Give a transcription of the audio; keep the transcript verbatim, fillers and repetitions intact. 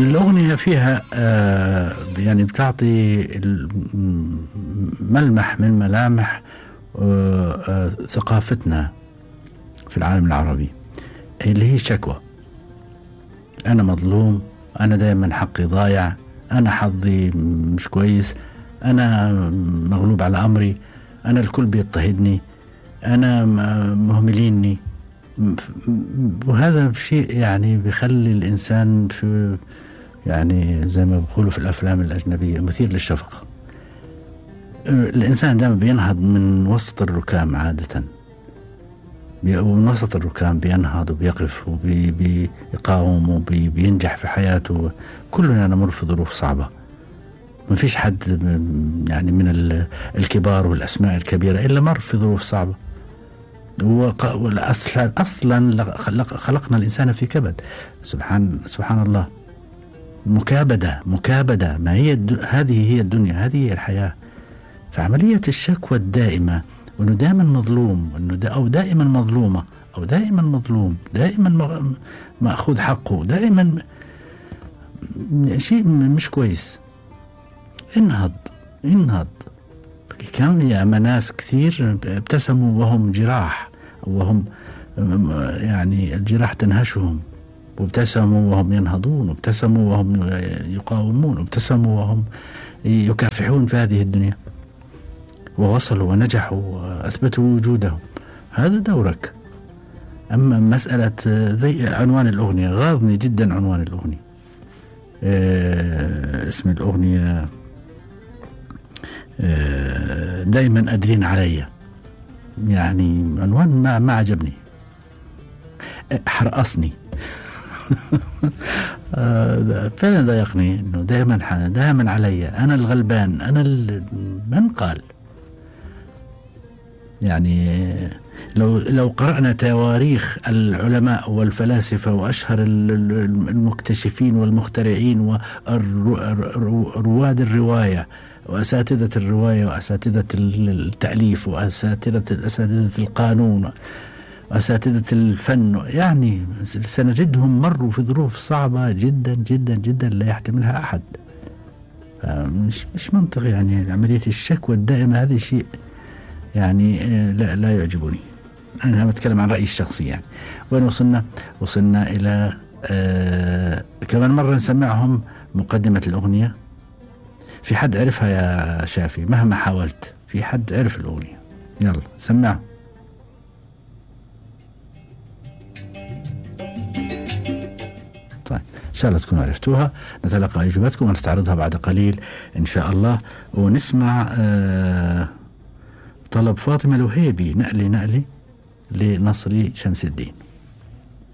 الأغنية فيها آه يعني بتعطي ملمح من ملامح آه آه ثقافتنا في العالم العربي، اللي هي شكوى. أنا مظلوم، أنا دائما حقي ضايع، أنا حظي مش كويس، أنا مغلوب على أمري، أنا الكل بيضطهدني، أنا مهمليني. وهذا شيء يعني بيخلي الإنسان في يعني زي ما بيقولوا في الأفلام الأجنبية مثير للشفقة. الإنسان دائما بينهض من وسط الركام، عادة من وسط الركام بينهض وبيقف وبيقاوم وبينجح في حياته. كلنا نمر في ظروف صعبة، ما فيش حد يعني من الكبار والأسماء الكبيرة إلا مر في ظروف صعبة. وأصلا أصلا خلقنا الإنسان في كبد. سبحان سبحان الله. مكابدة مكابدة ما هي هذه هي الدنيا، هذه هي الحياة. فعملية الشكوى الدائمة، وأنه دائما مظلوم، وأنه دا أو دائما مظلومة، أو دائما مظلوم، دائما مأخوذ حقه، دائما شيء مش كويس. انهض انهض. كم يا ناس كثير ابتسموا وهم جراح، وهم يعني الجراح تنهشهم، وابتسموا وهم ينهضون، وابتسموا وهم يقاومون، وابتسموا وهم يكافحون في هذه الدنيا، ووصلوا ونجحوا وأثبتوا وجودهم. هذا دورك. أما مسألة زي عنوان الأغنية، غاضني جدا عنوان الأغنية. اه اسم الأغنية اه دايما أدرين علي، يعني عنوان ما, ما عجبني، حرقصني. فعلا ضايقني انه دائما دائما علي، انا الغلبان، انا من قال. يعني لو لو قرأنا تواريخ العلماء والفلاسفة وأشهر المكتشفين والمخترعين ورواد الرواية وأساتذة الرواية وأساتذة التأليف وأساتذة أساتذة القانون وأساتذة الفن، يعني سنجدهم مروا في ظروف صعبة جدا جدا جدا لا يحتملها أحد. مش مش منطقي يعني عملية الشكوى الدائمة. هذا شيء يعني لا لا يعجبني. أنا بتكلم عن رأيي الشخصي يعني. وين وصلنا؟ وصلنا إلى آه كمان مرة نسمعهم مقدمة الأغنية. في حد عرفها يا شافي؟ مهما حاولت في حد عرف الأغنية؟ يلا سمعوا. طيب إن شاء الله تكونوا عرفتوها. نتلقى إجاباتكم ونستعرضها بعد قليل إن شاء الله. ونسمع آه طلب فاطمة الوهيبي، نقلي نقلي لنصري شمس الدين.